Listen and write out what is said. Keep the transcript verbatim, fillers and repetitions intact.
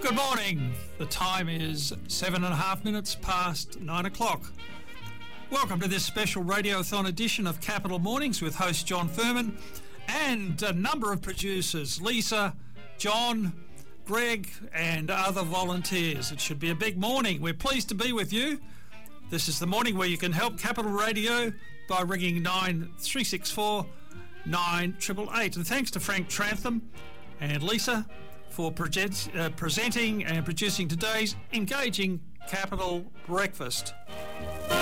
Good morning. The time is seven and a half minutes past nine o'clock. Welcome to this special Radiothon edition of Capital Mornings with host John Furman and a number of producers, Lisa, John, Greg and other volunteers. It should be a big morning. We're pleased to be with you. This is the morning where you can help Capital Radio by ringing nine three six four nine eight eight eight. And thanks to Frank Trantham and Lisa for present, uh, presenting and producing today's engaging Capital Breakfast.